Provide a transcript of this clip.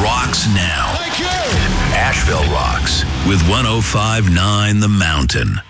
rocks now. Thank you. Asheville rocks with 105.9 The Mountain.